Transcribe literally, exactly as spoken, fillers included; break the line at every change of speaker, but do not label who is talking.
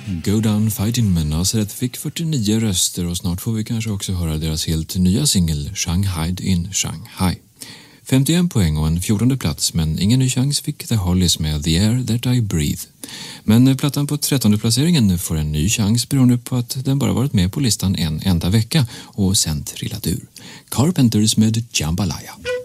Go Down Fighting Men Nazareth fick fyrtionio röster och snart får vi kanske också höra deras helt nya singel Shanghai in Shanghai. femtioen poäng och en fjortonde plats, men ingen ny chans fick The Hollies med The Air That I Breathe. Men plattan på trettonde placeringen får en ny chans beroende på att den bara varit med på listan en enda vecka och sen trillat ur. Carpenters med Jambalaya.